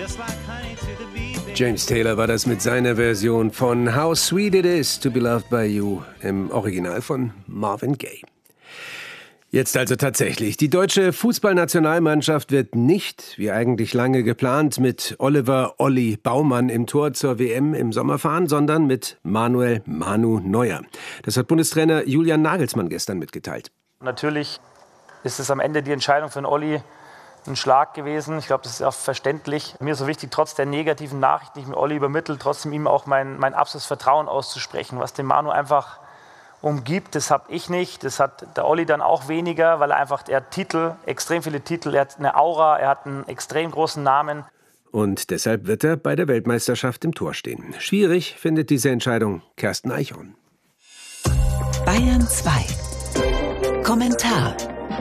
James Taylor war das mit seiner Version von How Sweet It Is to Be Loved by You im Original von Marvin Gaye. Jetzt also tatsächlich. Die deutsche Fußballnationalmannschaft wird nicht, wie eigentlich lange geplant, mit Oliver »Olli« Baumann im Tor zur WM im Sommer fahren, sondern mit Manuel »Manu« Neuer. Das hat Bundestrainer Julian Nagelsmann gestern mitgeteilt. Natürlich ist es am Ende die Entscheidung für den Olli ein Schlag gewesen. Ich glaube, das ist auch verständlich. Mir ist so wichtig, trotz der negativen Nachricht, die ich mit Olli übermittelt, trotzdem ihm auch mein absolutes Vertrauen auszusprechen, was den Manu einfach umgibt. Das habe ich nicht. Das hat der Olli dann auch weniger, weil er hat Titel, extrem viele Titel, er hat eine Aura, er hat einen extrem großen Namen. Und deshalb wird er bei der Weltmeisterschaft im Tor stehen. Schwierig findet diese Entscheidung Kersten Eichhorn. Bayern 2. Kommentar.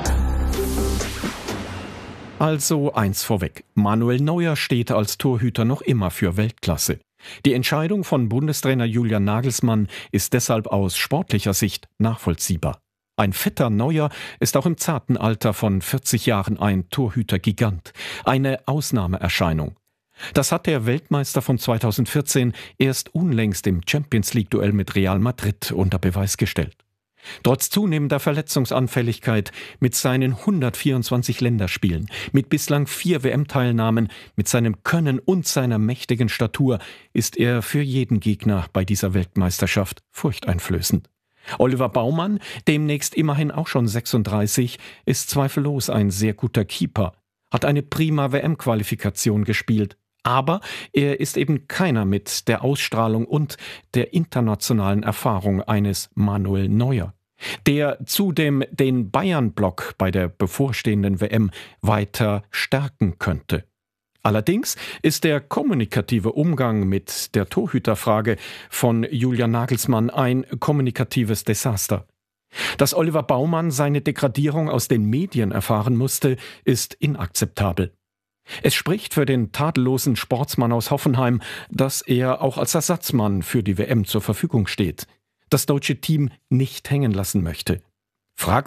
Also eins vorweg. Manuel Neuer steht als Torhüter noch immer für Weltklasse. Die Entscheidung von Bundestrainer Julian Nagelsmann ist deshalb aus sportlicher Sicht nachvollziehbar. Ein fitter Neuer ist auch im zarten Alter von 40 Jahren ein Torhüter-Gigant. Eine Ausnahmeerscheinung. Das hat der Weltmeister von 2014 erst unlängst im Champions-League-Duell mit Real Madrid unter Beweis gestellt. Trotz zunehmender Verletzungsanfälligkeit, mit seinen 124 Länderspielen, mit bislang 4 WM-Teilnahmen, mit seinem Können und seiner mächtigen Statur ist er für jeden Gegner bei dieser Weltmeisterschaft furchteinflößend. Oliver Baumann, demnächst immerhin auch schon 36, ist zweifellos ein sehr guter Keeper, hat eine prima WM-Qualifikation gespielt. Aber er ist eben keiner mit der Ausstrahlung und der internationalen Erfahrung eines Manuel Neuer, der zudem den Bayern-Block bei der bevorstehenden WM weiter stärken könnte. Allerdings ist der kommunikative Umgang mit der Torhüterfrage von Julian Nagelsmann ein kommunikatives Desaster. Dass Oliver Baumann seine Degradierung aus den Medien erfahren musste, ist inakzeptabel. Es spricht für den tadellosen Sportsmann aus Hoffenheim, dass er auch als Ersatzmann für die WM zur Verfügung steht, das deutsche Team nicht hängen lassen möchte. Fragwürdig